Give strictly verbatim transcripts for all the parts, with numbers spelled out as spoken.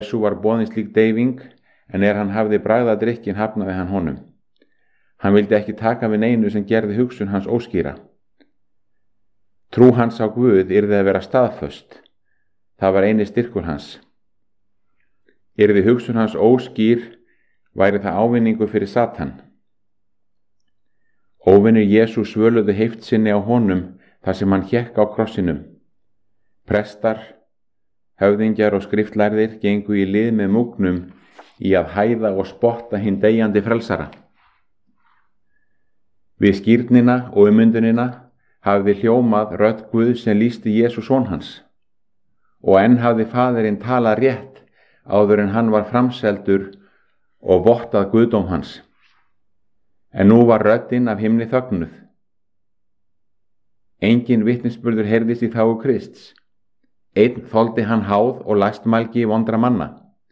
Jesú var boðin slík deyfing, en er hann hafði bragðað drykkin hafnaði hann honum. Hann vildi ekki taka við neinu sem gerði hugsun hans óskýra. Trú hans á Guð yrði að vera staðföst. Það var eini styrkur hans. Yrði hugsun hans óskýr, væri það ávinningu fyrir Satan. Óvinir Jesú svöluðu heift sinni á honum þar sem hann hékk á krossinum. Prestar, höfðingjar og skriftlærðir gengu í lið með múgnum í að hæða og spotta hinn deyjandi frelsara. Við skírnina og umyndunina hafði hljómað rödd Guðs sem lýsti Jesú son hans, og enn hafði faðirinn talað rétt áður en hann var framseldur og vottað guðdóm hans. En nú var röddin af himni þögnuð. Engin vitnisburður heyrðist í þágu Krists. Einn þoldi hann háð og lastmælgi vondra manna.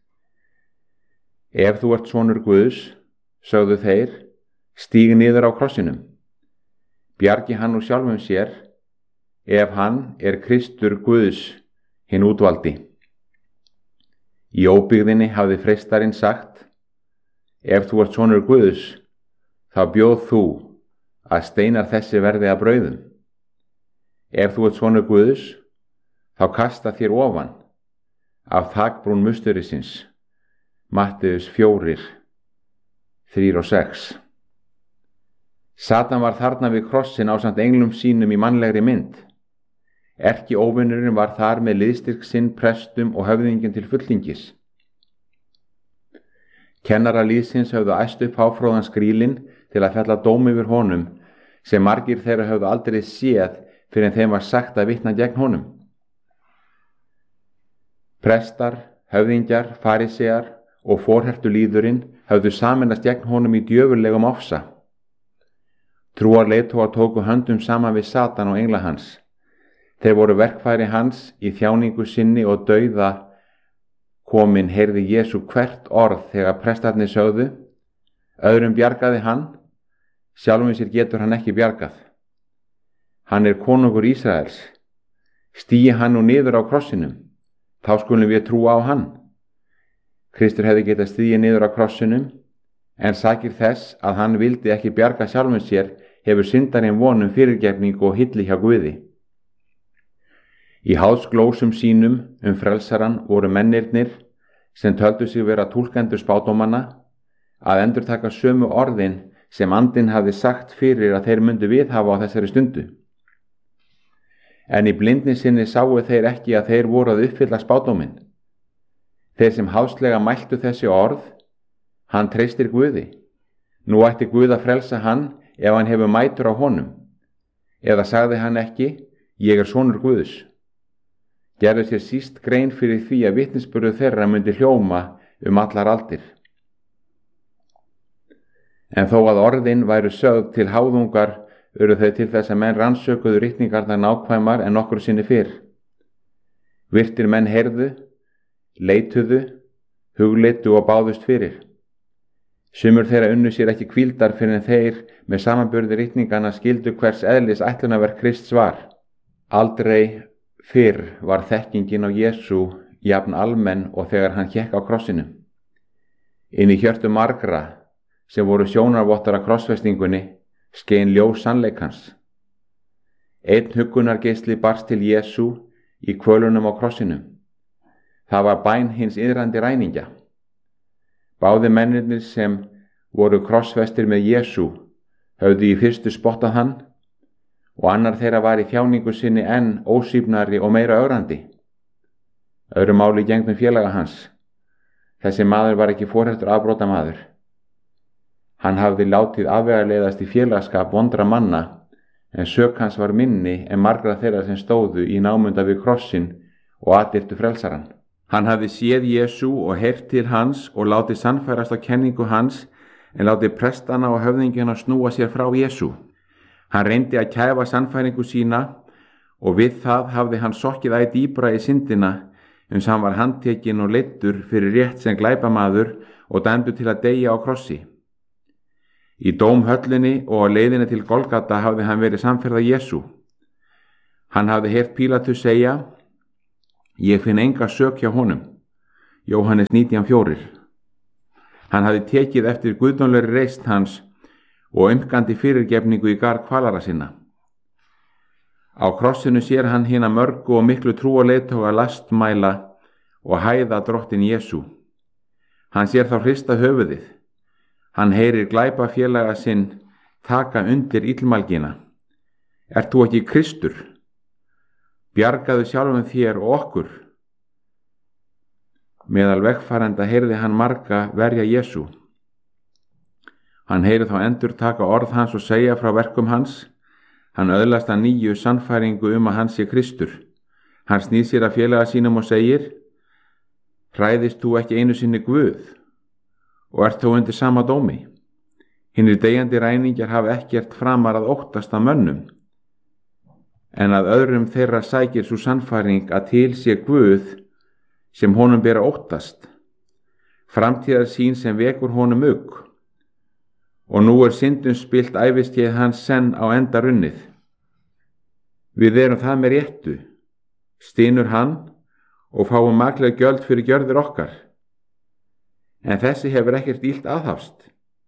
Ef þú ert sonur Guðs, sögðu þeir, stíg niður á krossinum. Bjargi hann úr sjálfum sér, ef hann er Kristur Guðs, hinn útvaldi. Í óbyggðinni hafði freistarinn sagt, ef þú ert sonur Guðs, þá bjóð þú að steinar þessi verði að brauðum. Ef þú ert sonur Guðs, þá kasta þér ofan af þakbrún musturisins. Matteus fjórir, þrír og sex. Satan var þarna við krossin ásamt englum sínum í mannlegri mynd. Erki óvinurinn var þar með liðstyrk sinn, prestum og höfðingin til fulltingis. Kennara liðsins höfðu æst upp háfróðan skrílinn til að fella dóm yfir honum, sem margir þeirra höfðu aldrei séð fyrir en þeim var sagt að vitna gegn honum. Prestar, höfðingjar, farisear og forhertu líðurinn höfðu sameinast gegn honum í djöfurlegum ofsa. Trúarleiðtogar tóku höndum saman við Satan og engla hans. Þeir voru verkfæri hans í þjáningu sinni og dauða komin heyrði Jesú hvert orð þegar prestarnir sögðu, öðrum bjargaði hann, sjálfum sér getur hann ekki bjargað. Hann er konungur Ísraels. Stígi hann nú niður á krossinum, þá skulum við trúa á hann. Kristur hefði getað stigið niður á krossinum, en sakir þess að hann vildi ekki bjarga sjálfum sér hefur syndarinn vonum fyrirgefningu og hylli hjá Guði. Í háðsglósum sínum um frelsaran voru mennirnir sem töldu sig vera túlkendur spádómanna að endurtaka sömu orðin sem andinn hafði sagt fyrir að þeir myndu viðhafa á þessari stundu. En í blindni sinni sáu þeir ekki að þeir voru að uppfylla spádóminn. Þeir sem háðslega mæltu þessi orð, hann treystir Guði. Nú ætti Guð að frelsa hann ef hann hefur mætur á honum. Eða sagði hann ekki, ég er sonur Guðs. Gerðu sér síst grein fyrir því að vitnisburður þeirra myndi hljóma um allar aldir. En þó að orðin væru sögð til háðungar, eru þau til þess að menn rannsökuðu ritningarnar nákvæmar en nokkru sinni fyrr. Virtir menn heyrðu, leituðu, hugleitu og báðust fyrir. Sumur þeirra unnu sér ekki hvíldar fyrir en þeir með samanburði ritningarna skildu hvers eðlis ætlunarverk Krists var. Aldrei fyrr var þekkingin á Jesú jafn almenn og þegar hann hékk á krossinu. Inn í hjörtu margra sem voru sjónarvottar af krossfestingunni skein ljós sannleikans. Einn huggunargeisli barst til Jesú í kvölunum á krossinum. Það var bæn hins iðrandi ræningja. Báði mennirnir sem voru krossfestir með Jesú höfðu í fyrstu spottað hann og annar þeirra var í þjáningu sinni enn ósýfnari og meira ögrandi. Öðru máli gegnum félaga hans. Þessi maður var ekki forhertur afbrotamaður. Hann hafði látið afvegaleiðast í félagskap vondra manna, en sök hans var minni en margra þeirra sem stóðu í námunda við krossin og aðyrtu frelsaran. Hann hafði séð Jesú og heyrt til hans og látið sannfærast á kenningu hans, en látið prestana og höfðingina snúa sér frá Jesú. Hann reyndi að kæfa sannfæringu sína og við það hafði hann sokkið æ dýpra í syndina uns hann var handtekinn og leiddur fyrir rétt sem glæpamaður og dæmdur til að deyja á krossi. Í dómhöllinni og á leiðinni til Golgata hafði hann verið samferða Jesú. Hann hafði heyrt Pílatus segja, ég finn enga sök hjá honum. Jóhannes nítján fjórir. Hann hafði tekið eftir guðdómlegri reisn hans og umgandi fyrirgefningu í garð kvalara sinna. Á krossinu sér hann hina mörgu og miklu trúarleiðtoga lastmæla og hæða drottin Jesú. Hann sér þá hrista höfuðið. Hann heyrir glæpafélaga sinn taka undir illmælgina. Ert þú ekki Kristur? Bjargaðu sjálfum þér og okkur. Meðal vegfarenda heyrði hann marga verja Jesú. Hann heyri þá endur taka orð hans og segja frá verkum hans. Hann öðlast að nýju sannfæringu um að hann sé Kristur. Hann snýr sér að félaga sínum og segir: Hræðist þú ekki einu sinni Guð og ert þó undir sama dómi? Hinir deyjandi ræningjar hafa ekkert framar að óttast af mönnum, en að öðrum þeirra sækir sú sannfæring að til sé Guð sem honum ber að óttast, framtíðar sín sem vekur honum ugg, og nú er syndum spilt æviskeið hans senn á enda runnið. Við erum það með réttu, stynur hann, og fáum maklega gjöld fyrir gjörðir okkar. En þessi hefur ekkert illt aðhafst.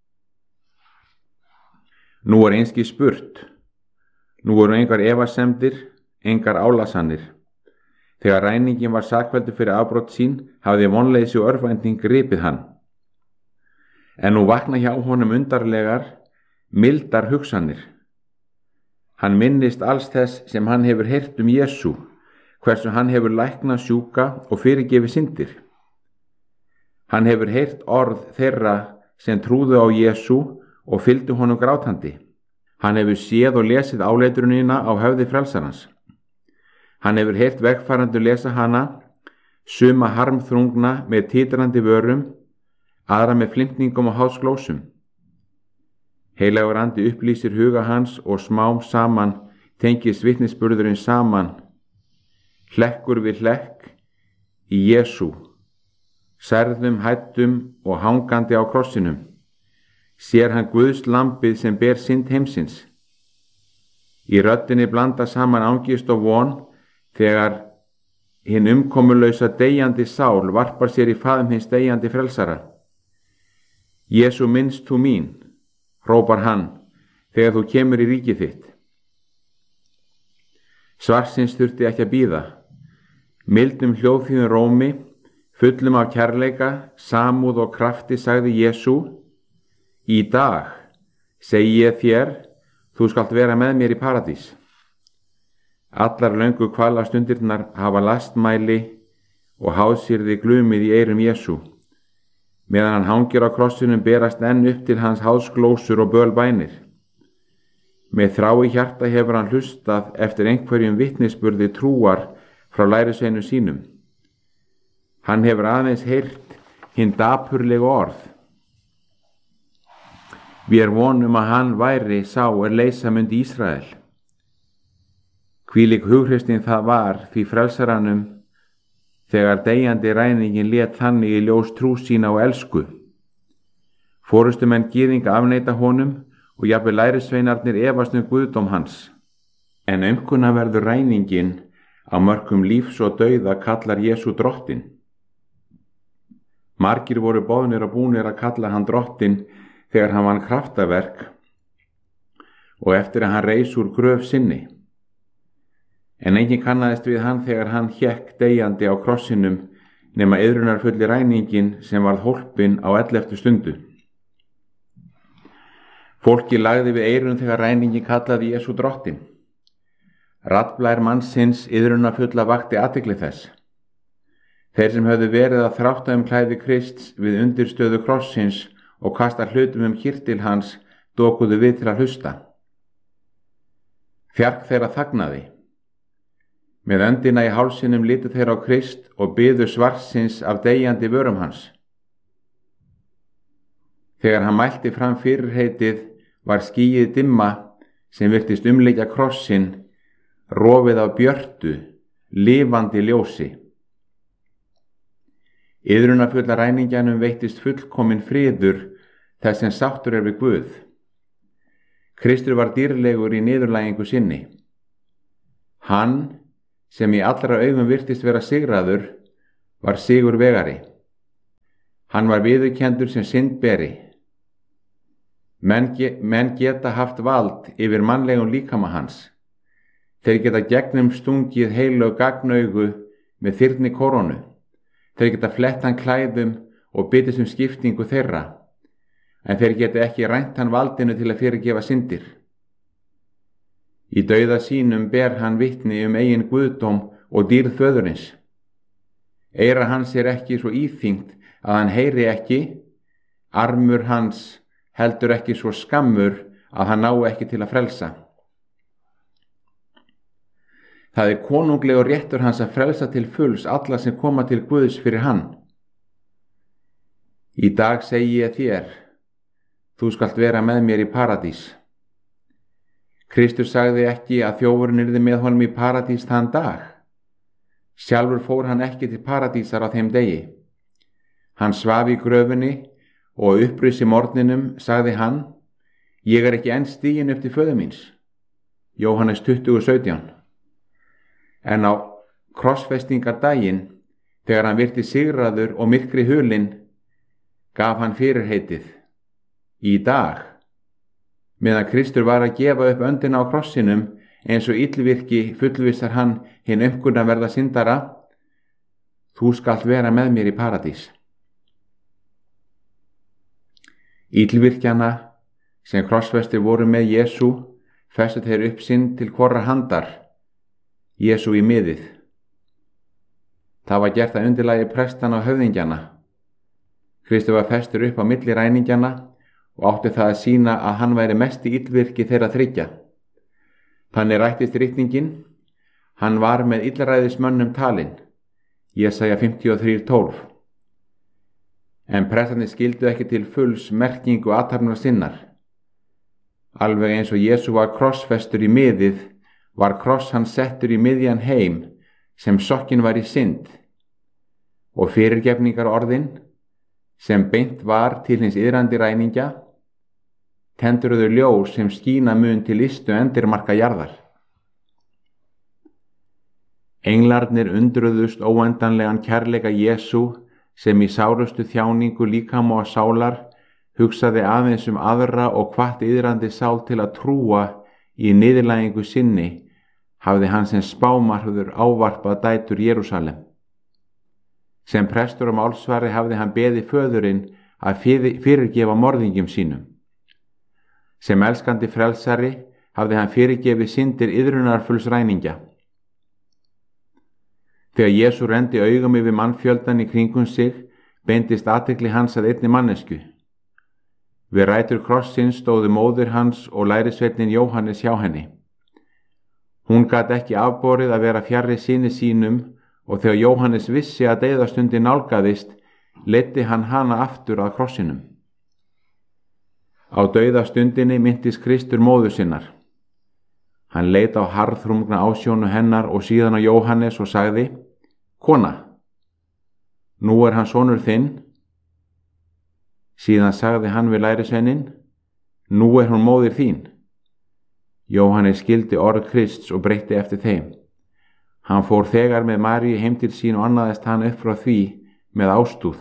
Nú er einski spurt. Nú eru engar efasemdir, engar álasanir. Þegar ræningin var sakfelldur fyrir afbrot sín, hafði vonleysi og örvænting gripið hann. En nú vakna hjá honum undarlegar, mildar hugsanir. Hann minnist alls þess sem hann hefur heyrt um Jesú, hversu hann hefur læknað sjúka og fyrirgefið syndir. Hann hefur heyrt orð þeirra sem trúðu á Jesú og fylgdu honum grátandi. Hann hefur séð og lesið áleitrunina á höfði frelsarans. Hann hefur heyrt vegfarendur lesa hana, suma harmþrungna með titrandi vörum, aðra með flimtingum og hálsglósum. Heilagur andi upplýsir huga hans og smám saman tengist vitnisburðurinn saman, hlekkur við hlekk í Jesú, særðum, hættum og hangandi á krossinum. Sér hann Guðs lambið sem ber synd heimsins. Í röddinni blanda saman angist og von þegar hinn umkomulausa deyjandi sál varpar sér í faðm hins deyjandi frelsara. Jesú, minnst þú mín, hrópar hann, þegar þú kemur í ríkið þitt. Svarsins þurfti ekki að bíða. Mildum hljóðþýðum rómi, fullum af kærleika, samúð og krafti sagði Jesú: Í dag segi ég þér, þú skalt vera með mér í paradís. Allar löngu kvalastundirnar hafa lastmæli og hásýrði glumið í eyrum Jesú. Meðan hann hangir á krossinum berast enn upp til hans hálsglósur og bölbænir. Með þrá í hjarta hefur hann hlustað eftir einhverjum vitnisburði trúar frá lærisveinum sínum. Hann hefur aðeins heyrt hinn dapurlegu orð. Við er vonum að hann væri sá er leysa myndi Ísrael. Hvílík hughrifstin það var því frelsaranum þegar deyjandi ræningin lét þannig í ljós trú sína og elsku. Forustumenn gyðinga afneita honum og jafnvel lærisveinarnir efast um guðdóm hans. En aumkunarverður ræningin á mörkum lífs og dauða kallar Jesú drottin. Margir voru boðnir og búnir að kalla hann drottin þegar hann vann kraftaverk og eftir að hann reis úr gröf sinni. En enginn kannaðist við hann þegar hann hékk deyjandi á krossinum nema iðrunarfulli ræningin sem varð hólpin á elleftu stundu. Fólki lagði við eyrun þegar ræningin kallaði Jesú drottin. Raddblær mannsins iðrunarfulla vakti athygli þess. Þeir sem höfðu verið að þrátta um klæði Krists við undirstöðu krossins og kasta hlutum um kyrtil hans dokuðu við til að hlusta. Fjark þeirra þagnaði. Með öndina í hálsinum litu þeir á Krist og biðu svarsins af deyjandi vörum hans. Þegar hann mælti fram fyrirheitið var skýið dimma sem virtist umleikja krossin rofið af björtu, lifandi ljósi. Iðrunarfulla ræningjanum veittist fullkomin friður þess sem sáttur er við Guð. Kristur var dýrlegur í niðurlægingu sinni. Hann, sem í allra augum virtist vera sigraður, var sigurvegari. Hann var viðurkenndur sem syndberi. Menn, ge menn geta haft vald yfir mannlegum líkama hans. Þeir geta gegnum stungið heilög gagnaugu með þyrni koronu. Þeir geta flett hann klæðum og byttist um skiptingu þeirra, en þeir geta ekki rænt hann valdinu til að fyrirgefa syndir. Í dauða sínum ber hann vitni um eigin guðdóm og dýrð föðurins. Eyra hans er ekki svo íþyngt að hann heyri ekki, armur hans heldur ekki svo skammur að hann ná ekki til að frelsa. Það er konunglegur réttur hans að frelsa til fulls alla sem koma til Guðs fyrir hann. Í dag segi ég þér, þú skalt vera með mér í paradís. Kristur sagði ekki að þjófurinn yrði með honum í paradís þann dag. Sjálfur fór hann ekki til paradísar á þeim degi. Hann svaf í gröfinni og upprisi morgninum sagði hann, ég er ekki enn stiginn upp til föður míns. Jóhannes tuttugu sautján. En á krossfestingardaginn, þegar hann virti sigraður og myrkri hulinn, gaf hann fyrirheitið, í dag, meðan Kristur var að gefa upp öndina á krossinum, eins og illvirki fullvissar hann hinn umkunnaverða syndara, þú skalt vera með mér í paradís. Illvirkjana sem krossfestir voru með Jesú festu þeir upp sinn til hvorra handar, Jesú í miðið. Það var gert að undirlagi prestana og höfðingjana. Kristur var festur upp á milli ræningjana og átti það að sýna að hann væri mesti illvirki þeirra þriggja. Þannig rættist ritningin, hann var með illræðismönnum talinn, Jesaja fimmtíu og þrjú tólf. En prestarnir skildu ekki til fulls merkingu athafnar sinnar. Alveg eins og Jesú var krossfestur í miðið, var kross hann settur í miðjan heim sem sokkin var í synd, og fyrirgefningar orðin, sem beint var til hins iðrandi ræningja, tendruðu ljós sem skína mun til ystu endirmarka jarðar. Englarnir undruðust óendanlegan kærleika Jesú, sem í sárustu þjáningu líkama og sálar hugsaði aðeins um aðra og hvatti iðrandi sál til að trúa í niðurlægingu sinni, hafði hann sem spámarður ávarpað dætur Jerúsalem. Sem prestur og málsvari hafði hann beðið föðurinn að fyrirgefa morðingjum sínum. Sem elskandi frelsari hafði hann fyrirgefið syndir iðrunarfulls ræningja. Þegar Jesú renndi augum yfir mannfjöldan í kringum sig, beindist athygli hans að einni mannesku. Við rætur krossins stóðu móðir hans og lærisveinninn Jóhannes hjá henni. Hún gat ekki afborið að vera fjarri syni sínum og þegar Jóhannes vissi að deyðastundin nálgaðist, leiddi hann hana aftur að krossinum. Á dauðastundinni minntist Kristur móður sinnar. Hann leit á harðhrungna ásjónu hennar og síðan á Jóhannes og sagði, kona, nú er hann sonur þinn. Síðan sagði hann við lærisveinin, nú er hún móðir þín. Jóhannes skildi orð Krists og breytti eftir þeim. Hann fór þegar með Maríu heim til sín og annaðist hann upp frá því með ástúð.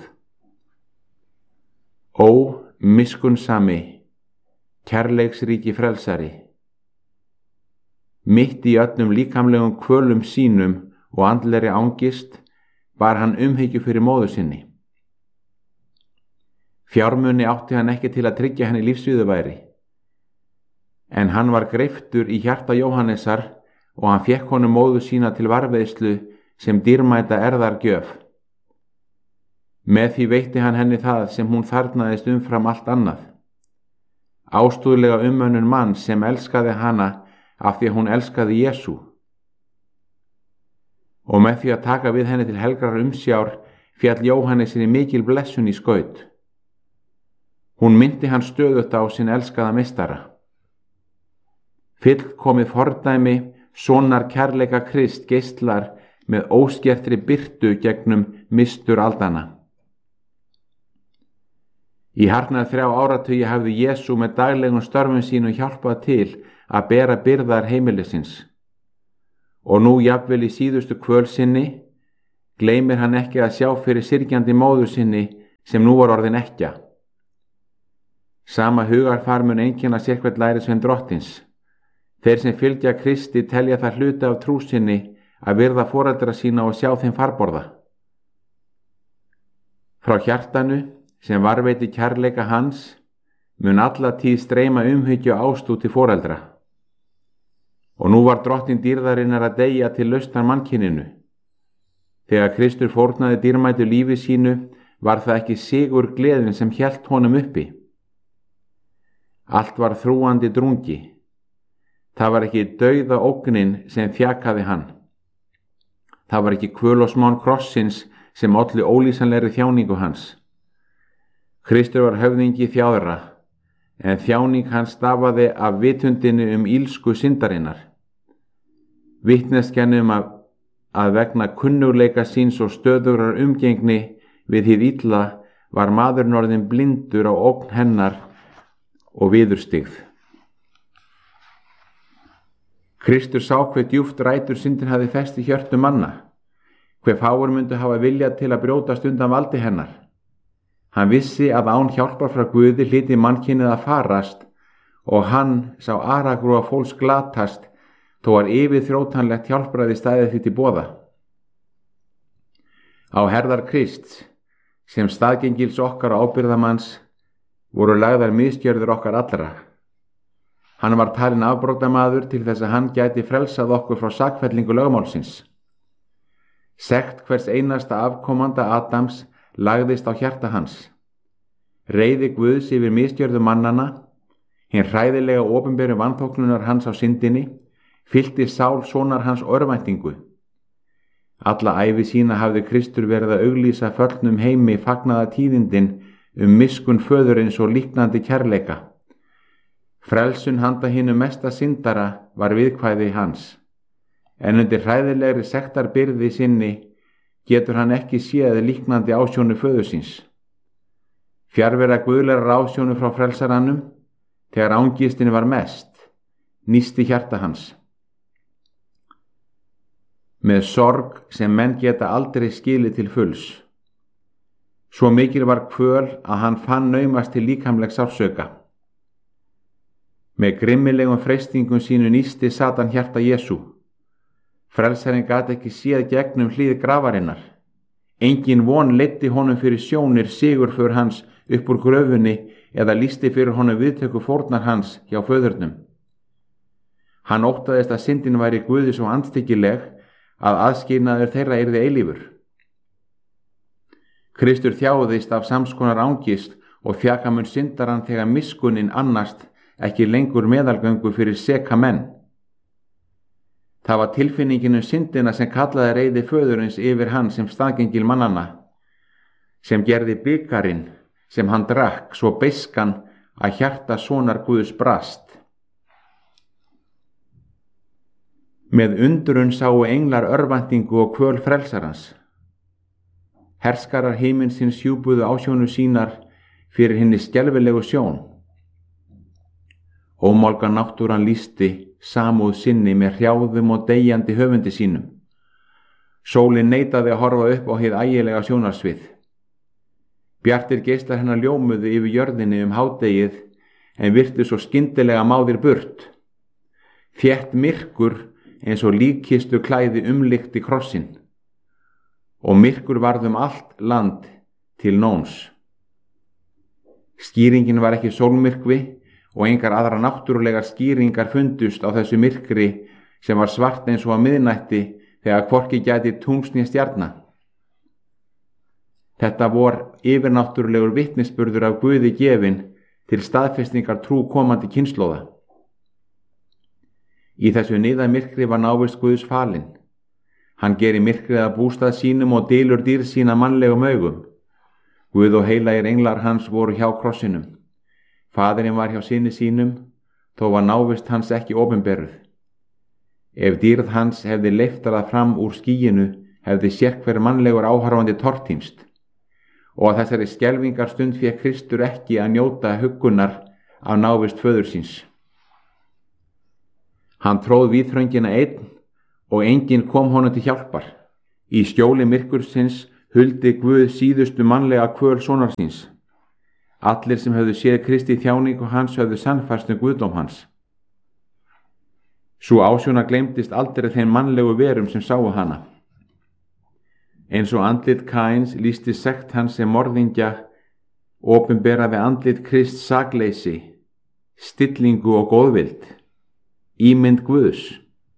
Ó, miskunnsami, kærleiksríki frelsari. Mitt í öllum líkamlegum kvölum sínum og andlegri angist bar hann umhyggju fyrir móður sinni. Fjármuni átti hann ekki til að tryggja henni lífsviðurværi, en hann var greiftur í hjarta Jóhannesar og hann fékk honum móður sína til varðveislu sem dýrmæta erðargjöf. Með því veitti hann henni það sem hún þarfnaðist umfram allt annað. Ástúðlega umönnun mann sem elskaði hana af því að hún elskaði Jesú. Og með því að taka við henni til helgrar umsjár fjall Jóhannesinni mikil blessun í skaut. Hún myndi hann stöðugt á sinn elskaða meistara. Fullkomið fordæmi sonar kærleika Krist geislar með óskertri birtu gegnum mistur aldana. Í hartnað þrjá áratugi hafði Jesú með daglegum störfum sínu hjálpað til að bera byrðar heimilisins. Og nú jafnvel í síðustu kvöl sinni gleymir hann ekki að sjá fyrir syrgjandi móður sinni sem nú var orðin ekkja. Sama hugarfar mun einkenna sérhvern lærisvein Drottins. Þeir sem fylgja Kristi telja það hluti af trú sinni að virða foreldra sína og sjá þeim farborða. Frá hjartanu, sem varveiti kærleika hans, mun alla tíð streyma umhyggju og ást út til foreldra. Og nú var Drottinn dýrðarinnar að deyja til lausnar mannkyninu. Þegar Kristur fórnaði dýrmætu lífi sínu, var það ekki sigur gleðin sem hélt honum uppi. Allt var þrúandi drungi. Það var ekki dauða ógnin sem þjakaði hann. Það var ekki kvöl og smán krossins sem olli ólýsanlegri þjáningu hans. Kristur var höfðingi þjáðra, en þjáning hans stafaði af vitundinu um ílsku syndarinnar. Vitneskjan um að, að vegna kunnugleika síns og stöðugrar umgengni við hið illa var maðurinn orðinn blindur á ógn hennar og viðurstigð. Kristur sá hve djúpt rætur syndin hafði fest í hjörtu manna, hve fáir myndu hafa vilja til að brjótast undan valdi hennar. Hann vissi að án hjálpar frá Guði hlyti mannkynið að farast og hann sá aragrúa fólks glatast þó var yfirþrótanlegt hjálpræði stæðið því til boða. Á herðar Krists, sem staðgengils okkar og ábyrgðamanns, voru lagðar misgjörðir okkar allra. Hann var talinn afbrótamaður til þess að hann gæti frelsað okkur frá sakfellingu lögmálsins. Sekt hvers einasta afkomanda Adams lagðist á hjarta hans. Reiði Guðs yfir misgjörðu mannana, hinn hræðilega opinberu vanþóknunar hans á syndinni, fyllti sál sonar hans örvæntingu. Alla ævi sína hafði Kristur verið að auglýsa föllnum heimi fagnaða tíðindin um miskun föðurins og líknandi kærleika. Frelsun handa hinu mesta syndara var viðkvæði hans, en undir hræðilegri sektarbyrði sinni getur hann ekki séð líknandi ásjónu föður síns. Fjarvera guðlegar ásjónu frá frelsarannum, þegar ángistin var mest, nísti hjarta hans. Með sorg sem menn geta aldrei skilið til fulls. Svo mikil var kvöl að hann fann naumast til líkamlegs sársauka. Með grimmilegum freistingum sínu nísti Satan hjarta Jesú. Frelsarinn gat ekki séð gegnum hlið grafarinnar. Engin von leiddi honum fyrir sjónir sigurför hans upp úr gröfunni eða lýsti fyrir honum viðtöku fórnar hans hjá föðurnum. Hann óttaðist að syndin væri Guði svo andstyggileg að aðskilnaður þeirra yrði eilífur. Kristur þjáðist af samskonar ángist og þjakamun syndarann þegar miskunnin annast ekki lengur meðalgöngu fyrir seka menn. Það var tilfinningin um syndina sem kallaði reiði föðurins yfir hann sem staðgengil mannanna, sem gerði bikarinn sem hann drakk svo beiskan að hjarta sonar Guðs brast. Með undrun sáu englar örvæntingu og kvöl frelsarans. Herskarar himinsins hjúpuðu ásjónu sínar fyrir hinni skelfilegu sjón. Ómálga náttúran lýsti samúð sinni með hrjáðum og deyjandi höfundi sínum. Sólin neitaði að horfa upp á hið ægilega sjónarsvið. Bjartir geislar hennar ljómuðu yfir jörðinni um hádegið en virtu svo skyndilega máðir burt. Þétt myrkur eins og líkkistu klæði umlykti krossin og myrkur varð um allt land til nóns. Skýringin var ekki sólmyrkvi og engar aðra náttúrulegar skýringar fundust á þessu myrkri sem var svart eins og að miðnætti þegar hvorki gæti tungls né stjarna. Þetta vor yfirnáttúrulegur vitnisburður af Guði gefinn til staðfestingar trú komandi kynslóða. Í þessu niðamyrkri var návist Guðs falinn. Hann gerir myrkrið að bústað sínum og dylur dýr sína mannlegum augum. Guð og heilagir englar hans voru hjá krossinum. Faðirinn var hjá syni sínum, þó var návist hans ekki opinberuð. Ef dýrð hans hefði leiftalað fram úr skýinu, hefði sérhver mannlegur áhorfandi tortímst, og að þessari skelfingar stund fékk Kristur ekki að njóta huggunar af návist föður síns. Hann tróð víðþröngina einn og enginn kom honum til hjálpar. Í skjóli myrkursins huldi Guð síðustu mannlega kvöl sonar síns. Allir sem höfðu séð Kristi þjáningu hans höfðu sannfærst um guðdóm hans. Sú ásjóna gleymdist aldrei þeim mannlegu verum sem sáu hana. Eins og andlit Kains lýsti sekt hans sem morðingja, opinberaði andlit Krists sakleysi, stillingu og góðvild, ímynd Guðs.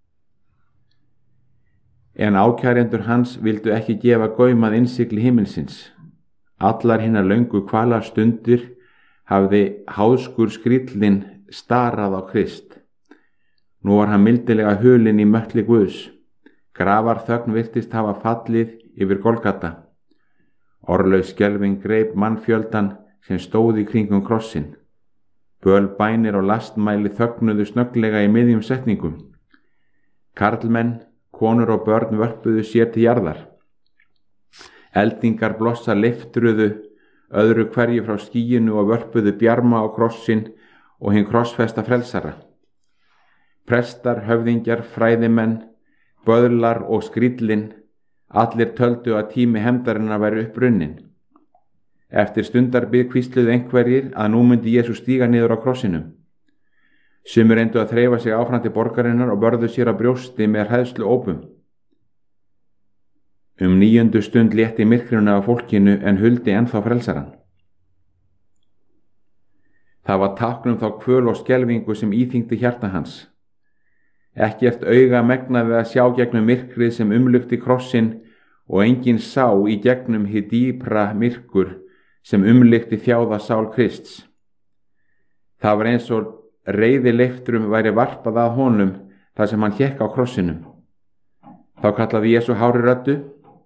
En ákærendur hans vildu ekki gefa gaum að innsigli himilsins. Allar hinnar löngu kvalar stundir hafði háðskur skríllinn starað á Krist. Nú var hann mildilega hulinn í möttli Guðs. Grafar þögn virtist hafa fallið yfir Golgata. Orðlaus skelfing greip mannfjöldan sem stóð í kringum krossin. Böl bænir og lastmæli þögnuðu snögglega í miðjum setningum. Karlmenn, konur og börn vörpuðu sér til jarðar. Eldingar blossa leiftruðu öðru hverju frá skýinu og vörpuðu bjarma á krossin og hinn krossfesta frelsara. Prestar, höfðingjar, fræðimenn, böðlar og skríllinn, allir töldu að tími hefndarinnar væri upprunnin. Eftir stundarbið hvísluðu einhverjir að nú myndi Jesús stíga niður á krossinum. Sumir reyndu að þreifa sig áfram til borgarinnar og börðu sér á brjósti með hræðslu ópum. Um níundu stund létti myrkrinu af fólkinu en huldi ennþá frelsaran. Það var tákn um þá kvöl og skelfingu sem íþyngdi hjarta hans. Ekkert auga megnaði að sjá gegnum myrkrið sem umlukti krossin og enginn sá í gegnum hið dýpra myrkur sem umlukti þjáða sál Krists. Það var eins og reiði leiftrum væri varpað að honum þar sem hann hékk á krossinum. Þá kallaði Jesú hári röddu: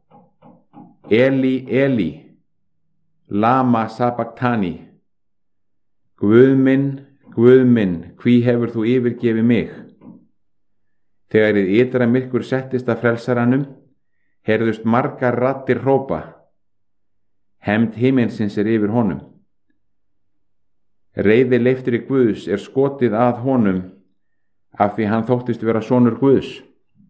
Eli, Eli, lama sabachthani. Guð minn, Guð minn, hví hefur þú yfirgefið mig? Þegar hið ytra myrkur settist að frelsaranum, heyrðust margar raddir hrópa: Hefnd himinsins er yfir honum. Reiði leiftri Guðs er skotið að honum af því hann þóttist vera sonur Guðs.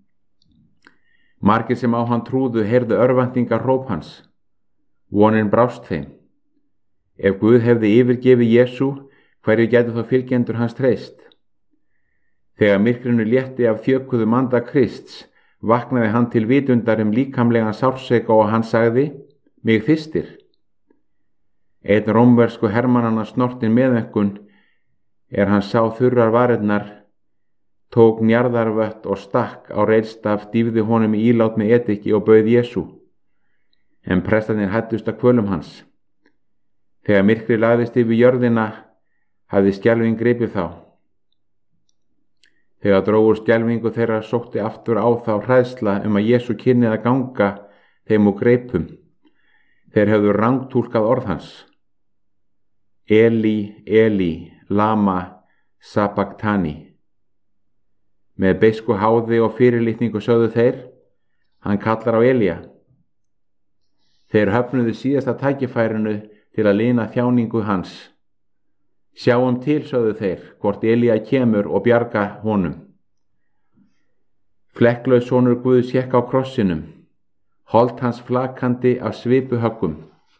Margir sem á hann trúðu heyrðu örvæntingar hróp hans. Vonin brást þeim. Ef Guð hefði yfirgefið Jesú, hverju gætu þá fylgjendur hans treyst? Þegar myrkrinu létti af þjökuðum anda Krists, vaknaði hann til vitundar um líkamlegan sársauka og hann sagði: Mig þyrstir. Einn rómversku hermannanna snortin meðaumkun er hann sá þurrar varirnar, tók njarðarvött og stakk á reiðstaf, dýfði honum í ílát með ediki og bauð Jesú. En prestarnir hættust að kvölum hans. Þegar myrkri lagðist yfir jörðina, hafði skelfing gripið þá. Þegar drógur skelfingu þeirra sótti aftur á þá hræðsla um að Jesú kynnið að ganga þeim úr greipum. Þeir höfðu rangtúlkað orð hans. Eli, Eli, lama sabachthani. Með beisku háði og fyrirlitningu sögðu þeir: Hann kallar á Elía. Þeir höfnuðu síðasta tækifærinu til að lina þjáningu hans. Sjáum til, sögðu þeir, hvort Elía kemur og bjarga honum. Flekklaus sonur Guðs hékk á krossinum, hold hans flakandi af svipuhöggum.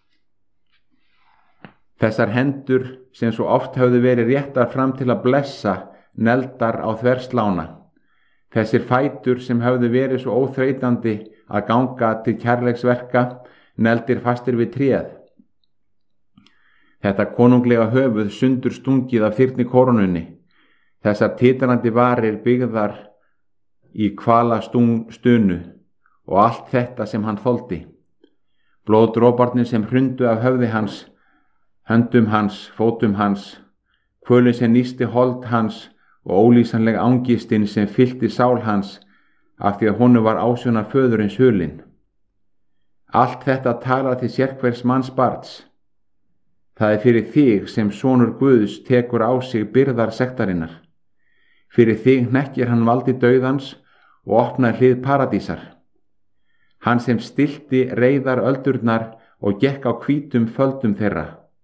Þessar hendur sem svo oft höfðu verið réttar fram til að blessa, neldar á þverslána. Þessir fætur sem höfðu verið svo óþreytandi að ganga til kærleiksverka, neldir fastir við tréð. Þetta konunglega höfuð sundur stungið af þyrni koronunni, þessar titrandi varir byggðar í kvala stunu og allt þetta sem hann þoldi. Blóðdroparnir sem hrundu af höfði hans, höndum hans, fótum hans, kvölin sem nísti hold hans og ólýsanleg ángistin sem fyllti sál hans af því að honum var ásjóna föðurins hulinn. Allt þetta talar til sérhvers manns barns. Það er fyrir þig sem sonur Guðs tekur á sig byrðar sektarinnar. Fyrir þig hnekkir hann valdi dauðans og opnar hlið paradísar. Hann sem stilti reiðar öldurnar og gekk á hvítum földum þeirra.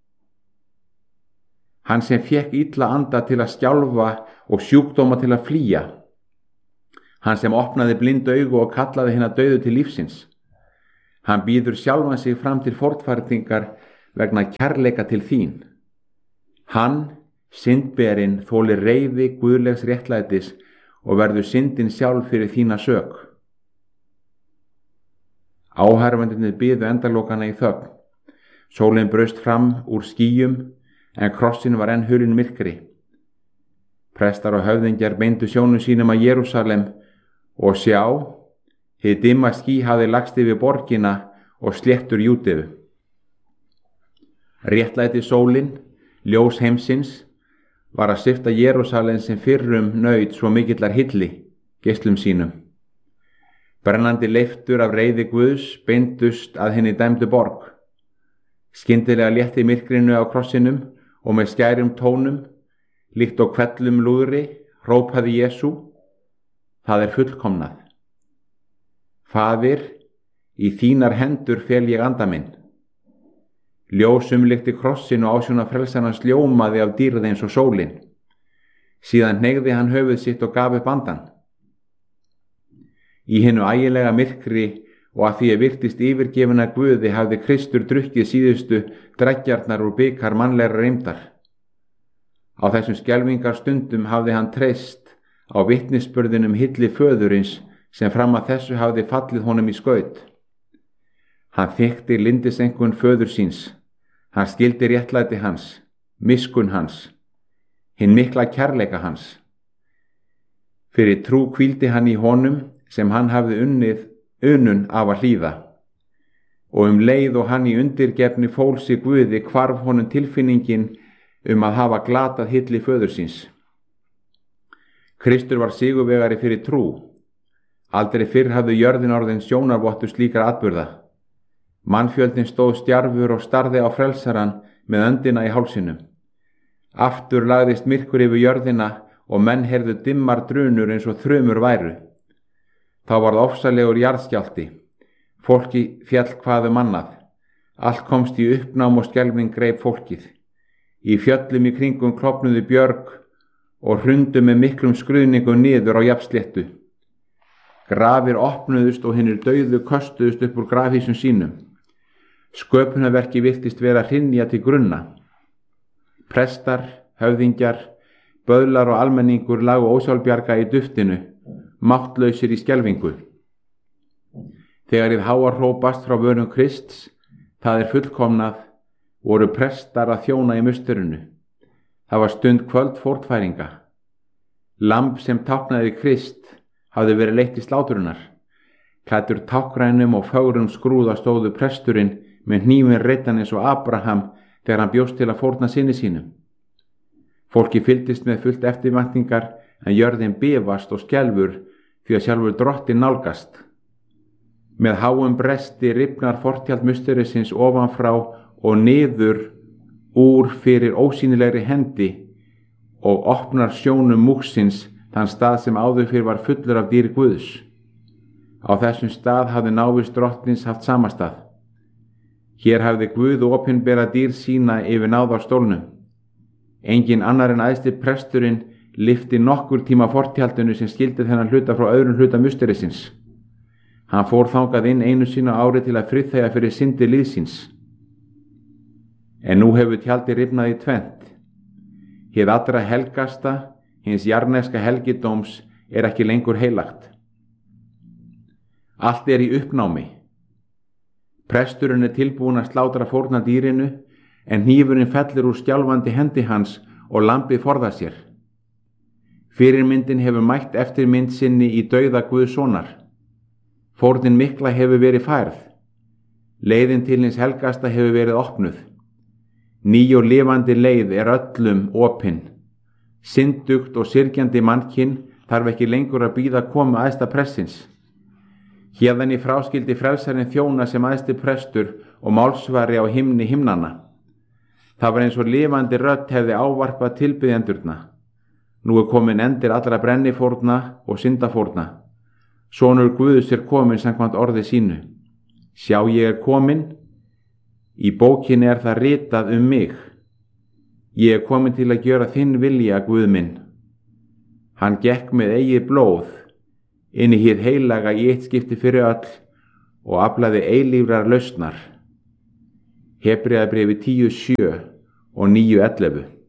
Hann sem fékk illa anda til að skjálfa og sjúkdóma til að flýja. Hann sem opnaði blind augu og kallaði hina dauðu til lífsins. Hann býður sjálfan sig fram til fórnfærningar vegna kærleika til þín. Hann, syndberinn, þolir reiði guðlegs réttlætis og verður syndin sjálf fyrir þína sök. Áhærfendurnir biðu endalokana í þögn. Sólin braust fram úr skýjum, en krossin var enn hulinn myrkri. Prestar og höfðingjar beindu sjónum sínum að Jerúsalem og sjá, hið dimma ský hafði lagst yfir borgina og sléttur Júdeu. Réttlæti sólin, ljós heimsins, var að svipta Jerúsalem sem fyrrum naut svo mikillar hilli, geislum sínum. Brennandi leiftur af reiði Guðs beindust að henni dæmdu borg. Skyndilega létti myrkrinu á krossinum og með skærum tónum, líkt og hvellum lúðri, hrópaði Jesú: Það er fullkomnað. Faðir, í þínar hendur fel ég anda minn. Ljósum líkti krossin og ásjóna frelsarans ljómaði af dýrð eins og sólin. Síðan hneigði hann höfuð sitt og gaf upp andan. Í hinnu ægilega myrkri og að því að virtist yfirgefina Guði hafði Kristur drukkið síðustu dreggjarnar úr bikar mannlegra reymdar. Á þessum skelfingar stundum hafði hann treyst á vitnisburðinum hilli föðurins sem fram að þessu hafði fallið honum í skaut. Hann þekkti lindisengun föður síns, hann skildi réttlæti hans, miskun hans, hinn mikla kærleika hans. Fyrir trú hvíldi hann í honum sem hann hafði unnið unun af að hlýða, og um leið og hann í undirgefni fól sig Guði hvarf honum tilfinningin um að hafa glatað hilli föður síns. Kristur var sigurvegari fyrir trú. Aldrei fyrr hafði jörðin orðin sjónarvottur slíkra atburða. Mannfjöldin stóð stjarfur og starði á frelsaran með öndina í hálsinum. Aftur lagðist myrkur yfir jörðina og menn heyrðu dimmar drunur eins og þrumur væru. Þá varð ofsalegur jarðskjálfti. Fólki féll hvað um annað. Allt komst í uppnám og skelfing greip fólkið. Í fjöllum í kringum klofnuðu björg og hrundu með miklum skruðningum niður á jafnsléttu. Grafir opnuðust og hinir dauðu köstuðust upp úr grafhýsum sínum. Sköpunarverki virtist vera að hrynja til grunna. Prestar, höfðingjar, böðlar og almenningur lágu ósjálfbjarga í duftinu, máttlausir í skelfingu. Þegar hið háa hrópast frá vörum Krists, það er fullkomnað, voru prestar að þjóna í musturinu. Það var stund kvöld fórnfæringa. Lamb sem táknaði Krist hafði verið leitt í sláturinnar. Klæddur táknrænum og fögrum skrúða stóðu presturinn með hnífinn reiddan eins og Abraham þegar hann bjóst til að fórna syni sínum. Fólki fylgdist með fullt eftirvæntingar en jörðin bifast og skelfur því að sjálfur drottinn nálgast. Með háum bresti rifnar fortjald musterisins ofanfrá og niður úr fyrir ósýnilegri hendi og opnar sjónum múksins þann stað sem áður fyrir var fullur af dýr Guðs. Á þessum stað hafði návist drottins haft samastað. Hér hafði Guð opinbera dýr sína yfir náðarstólnum. Engin annar en æðsti presturinn lyfti nokkur tíma fortjaldinu sem skildi þennan hluta frá öðrum hluta musterisins. Hann fór þangað inn einu sína ári til að friðþægja fyrir syndir liðsins. En nú hefur tjaldið rifnað í tvennt. Hið allra helgasta, hins jarneska helgidóms, er ekki lengur heilagt. Allt er í uppnámi. Presturinn er tilbúin að slátra fórnardýrinu, en hnífurinn fellur úr skjálfandi hendi hans og lambið forðar sér. Fyrirmyndin hefur mætt eftirmynd sinni í dauða Guðs sonar. Fórnin mikla hefur verið færð. Leiðin til hins helgasta hefur verið opnuð. Ný og lifandi leið er öllum opin. Syndugt og syrgjandi mannkinn þarf ekki lengur að bíða komu æðsta prestins. Héðan í fráskildi frelsarinn þjóna sem æðsti prestur og málsvari á himni himnanna. Það var eins og lifandi rödd hefði ávarpað tilbiðjendurna. Nú er komin endir allra brennifórna og syndafórna. Sonur Guðs er komin samkvæmt orði sínu. Sjá, ég er komin. Í bókinni er það ritað um mig. Ég er komin til að gjöra þinn vilja, Guð minn. Hann gekk með eigið blóð inn í hið heilaga í eitt skipti fyrir öll og aflaði eilífrar lausnar. Hebreabréfi tíu sjö og níu ellefu.